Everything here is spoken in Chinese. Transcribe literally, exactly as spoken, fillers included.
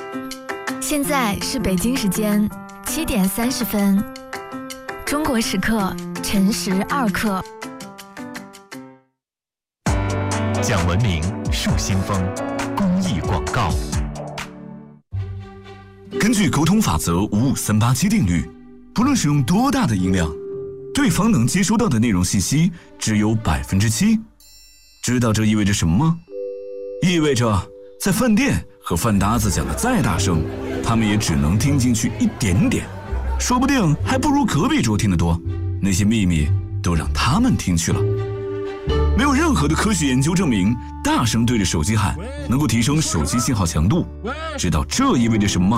现在是北京时间七点三十分，中国时刻晨时二刻。 讲文明树新风，公益广告。 根据沟通法则五五三八七定律，不论使用多大的音量，对方能接收到的内容信息只有百分之七。知道这意味着什么吗？意味着在饭店和饭搭子讲的再大声，他们也只能听进去一点点，说不定还不如隔壁桌听得多。那些秘密都让他们听去了。没有任何的科学研究证明大声对着手机喊能够提升手机信号强度。知道这意味着什么吗？